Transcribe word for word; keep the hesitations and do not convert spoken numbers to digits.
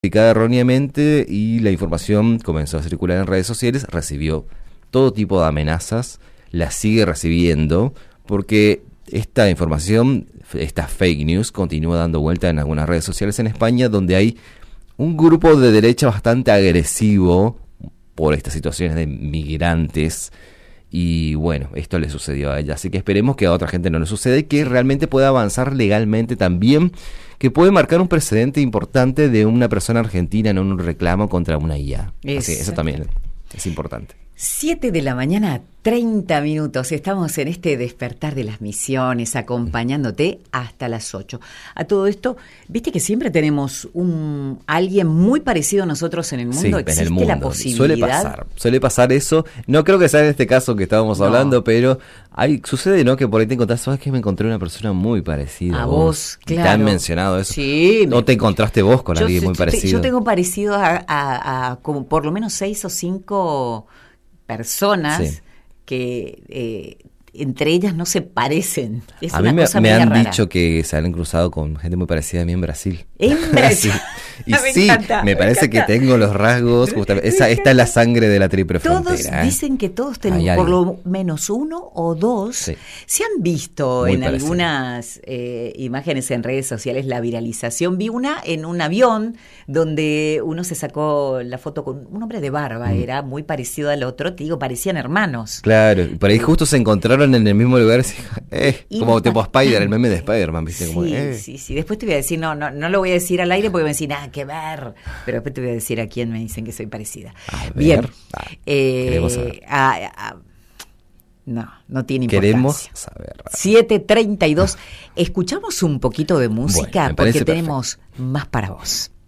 erróneamente y la información comenzó a circular en redes sociales, recibió todo tipo de amenazas, la sigue recibiendo, porque esta información, esta fake news, continúa dando vuelta en algunas redes sociales en España, donde hay un grupo de derecha bastante agresivo por estas situaciones de migrantes. Y bueno, esto le sucedió a ella, así que esperemos que a otra gente no le suceda y que realmente pueda avanzar legalmente también, que puede marcar un precedente importante de una persona argentina en un reclamo contra una I A. Así, eso también es importante. siete de la mañana, treinta minutos. Estamos en este despertar de las misiones, acompañándote hasta las ocho. A todo esto, viste que siempre tenemos un alguien muy parecido a nosotros en el mundo. Sí, ¿Existe en el mundo la posibilidad? Suele pasar, suele pasar eso. No creo que sea en este caso que estábamos No. hablando, pero hay, sucede, ¿no? Que por ahí te encontrás, sabes que me encontré una persona muy parecida A a vos, vos. claro. ¿Te han mencionado eso? Sí. ¿No me... te encontraste vos con yo, alguien muy yo, parecido? Yo tengo parecido a, a, a como por lo menos seis o cinco personas Sí. que eh, entre ellas no se parecen. Es a una mí me, cosa me media han rara. dicho que se han cruzado con gente muy parecida a mí en Brasil. En Brasil. Y Me sí, encanta, me me parece encanta. que tengo los rasgos, justamente, esa, esta es la sangre de la triple Todos frontera. ¿eh? dicen que todos tenemos Hay por algo. lo menos uno o dos. Sí. Se han visto Muy en parecido. algunas eh, imágenes en redes sociales la viralización. Vi una en un avión donde uno se sacó la foto con un hombre de barba, Mm. era muy parecido al otro, te digo, parecían hermanos. Claro, y por ahí justo se encontraron en el mismo lugar, así, eh, como Impactante. tipo Spider, el meme de Spider-Man, ¿viste? Como, Sí, eh. sí, sí. Después te voy a decir, no, no, no lo voy a decir al aire porque me decir nada que ver. Pero después te voy a decir a quién me dicen que soy parecida. A ver. Bien. Ah, Eh, queremos saber. a- a- no, no tiene importancia. Queremos saber. siete treinta y dos. Escuchamos un poquito de música Bueno, me porque parece tenemos más para vos.